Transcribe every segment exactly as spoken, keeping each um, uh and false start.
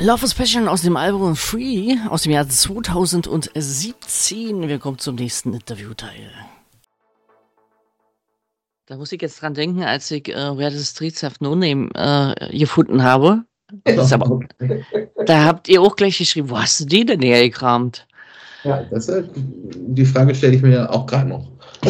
Love is Passion aus dem Album Free aus dem Jahr zweitausendsiebzehn. Wir kommen zum nächsten Interviewteil. Da muss ich jetzt dran denken, als ich äh, Where the Streets Have No Name äh, gefunden habe. Das ist aber, da habt ihr auch gleich geschrieben, wo hast du die denn hergekramt? Ja, das ist, die Frage stelle ich mir auch gerade noch.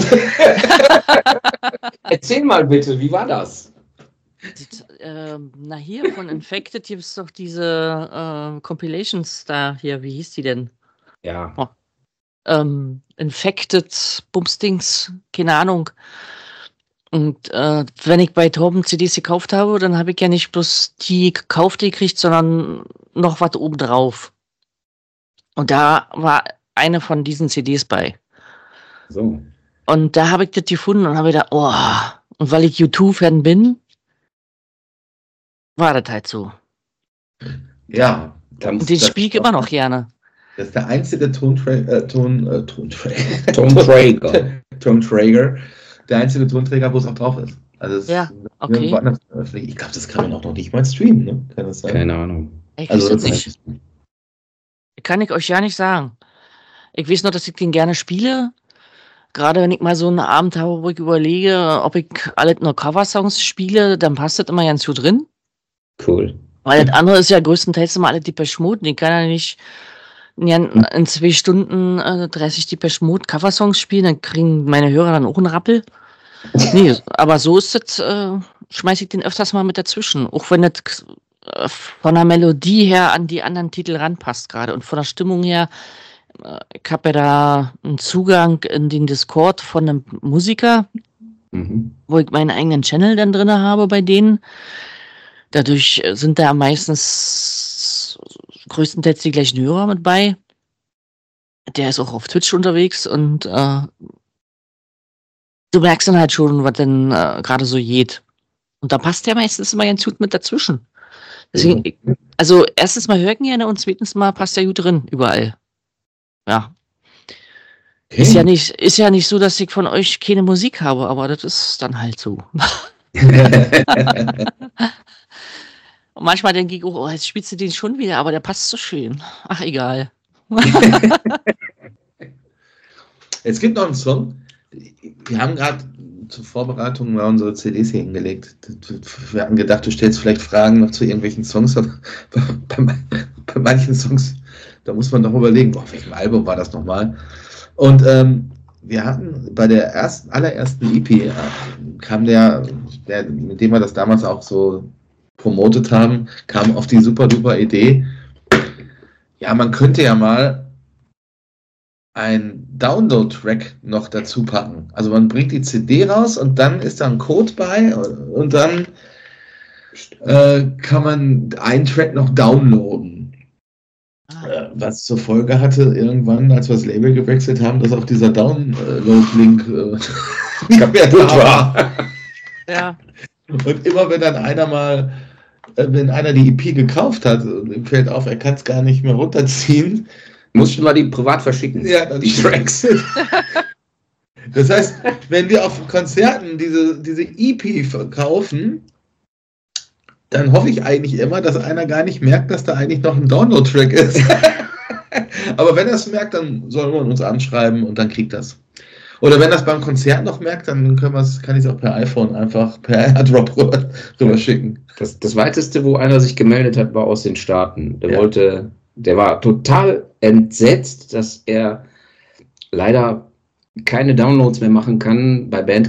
Erzähl mal bitte, wie war das? Die, äh, na hier, von Infected gibt es doch diese äh, Compilations da hier, wie hieß die denn? Ja. Oh. Ähm, Infected, Bumsdings, keine Ahnung. Und äh, wenn ich bei Torben C Ds gekauft habe, dann habe ich ja nicht bloß die gekaufte gekriegt, sondern noch was obendrauf. Und da war eine von diesen C Ds bei. So. Und da habe ich das gefunden und habe gedacht, oh, und weil ich U zwei Fan bin, war das halt so. Ja. Und den spiele ich immer noch gerne. Das ist der einzige Tonträger, äh, Ton, äh, Tonträger. Tonträger. Tonträger. Der einzige Tonträger, wo es auch drauf ist. Also es ja, okay. Ich glaube, das kann man auch noch nicht mal streamen, ne? Kann das sein? Keine Ahnung. Ich also weiß das nicht. Kann ich euch ja nicht sagen. Ich weiß nur, dass ich den gerne spiele. Gerade wenn ich mal so einen Abend habe, wo ich überlege, ob ich alle nur Cover-Songs spiele, dann passt das immer ganz gut drin. Cool. Weil das andere ist ja größtenteils immer alle Depeche Mode. Ich kann ja nicht in zwei Stunden äh, dreißig Depeche Mode Coversongs spielen, dann kriegen meine Hörer dann auch einen Rappel. Nee, aber so ist das, äh, schmeiße ich den öfters mal mit dazwischen. Auch wenn das äh, von der Melodie her an die anderen Titel ranpasst gerade. Und von der Stimmung her, äh, ich habe ja da einen Zugang in den Discord von einem Musiker, mhm. wo ich meinen eigenen Channel dann drin habe bei denen. Dadurch sind da meistens größtenteils die gleichen Hörer mit bei. Der ist auch auf Twitch unterwegs und äh, du merkst dann halt schon, was denn äh, gerade so geht. Und da passt der meistens immer ganz gut mit dazwischen. Deswegen, mhm. also erstens mal höre ich gerne und zweitens mal passt der gut drin, überall. Ja. Okay. Ist ja nicht, ist ja nicht so, dass ich von euch keine Musik habe, aber das ist dann halt so. Und manchmal denke ich, oh, jetzt spielst du den schon wieder, aber der passt so schön. Ach, egal. Es gibt noch einen Song. Wir haben gerade zur Vorbereitung mal unsere C Ds hier hingelegt. Wir hatten gedacht, du stellst vielleicht Fragen noch zu irgendwelchen Songs. Aber bei, bei manchen Songs, da muss man doch überlegen, auf welchem Album war das nochmal? Und ähm, wir hatten bei der ersten, allerersten E P, äh, kam der, der, mit dem wir das damals auch so promotet haben, kam auf die super duper Idee, ja, man könnte ja mal ein Download-Track noch dazu packen. Also man bringt die C D raus und dann ist da ein Code bei und dann äh, kann man einen Track noch downloaden. Ah. Was zur Folge hatte, irgendwann, als wir das Label gewechselt haben, dass auch dieser Download-Link äh, nicht mehr da war. Ja. Und immer wenn dann einer mal, wenn einer die E P gekauft hat, ihm fällt auf, er kann es gar nicht mehr runterziehen. Mussten wir die privat verschicken. Ja, die Tracks. Das heißt, wenn wir auf Konzerten diese, diese E P verkaufen, dann hoffe ich eigentlich immer, dass einer gar nicht merkt, dass da eigentlich noch ein Download-Track ist. Aber wenn er es merkt, dann soll man uns anschreiben und dann kriegt das. Oder wenn das beim Konzert noch merkt, dann können kann ich es auch per iPhone einfach per AirDrop rüber, rüber schicken. Das, das weiteste, wo einer sich gemeldet hat, war aus den Staaten. Der ja. wollte, der war total entsetzt, dass er leider keine Downloads mehr machen kann bei Bandcamp.